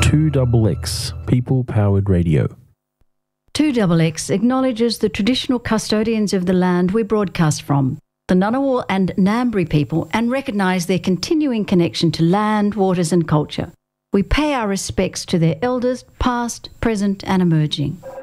2XX, People Powered Radio. 2XX acknowledges the traditional custodians of the land we broadcast from, the Ngunnawal and Ngambri people, and recognise their continuing connection to land, waters and culture. We pay our respects to their elders, past, present and emerging.